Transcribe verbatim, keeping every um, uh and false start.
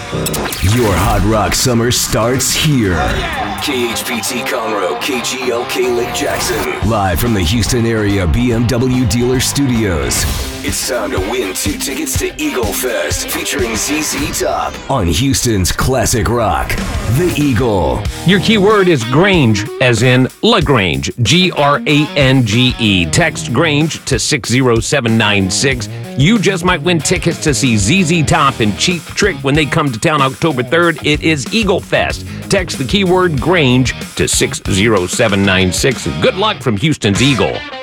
Your Hot Rock summer starts here. K H P T Conroe, K G L K Lake Jackson. Live from the Houston area B M W dealer studios. It's time to win two tickets to Eagle Fest featuring Z Z Top on Houston's classic rock, The Eagle. Your keyword is Grange, as in LaGrange, G R A N G E. Text Grange to six zero seven nine six. You just might win tickets to see Z Z Top and Cheap Trick when they come to town October third. It is Eagle Fest. Text the keyword Grange to six zero seven nine six. Good luck from Houston's Eagle.